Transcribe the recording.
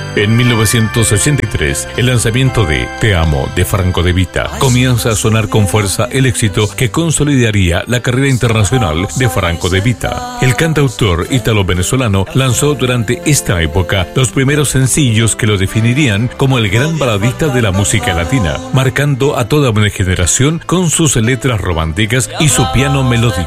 En 1983, el lanzamiento de Te amo de Franco De Vita comienza a sonar con fuerza el éxito que consolidaría la carrera internacional de Franco De Vita. El cantautor ítalo-venezolano lanzó durante esta época los primeros sencillos que lo definirían como el gran baladista de la música latina, marcando a toda una generación con sus letras románticas y su piano melódico.